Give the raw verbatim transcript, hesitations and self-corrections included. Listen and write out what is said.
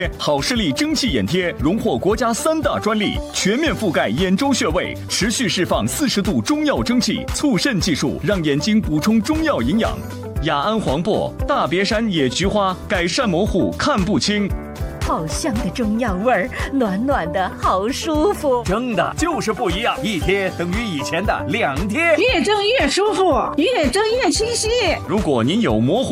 好视力蒸汽眼贴荣获国家三大专利，全面覆盖眼周穴位，持续释放四十度中药蒸汽，促肾技术让眼睛补充中药营养。雅安黄柏、大别山野菊花改善模糊看不清。 好香的中药味儿，暖暖的好舒服。 蒸的就是不一样，一贴等于以前的两贴， 越蒸越舒服，越蒸越清晰。 如果您有模糊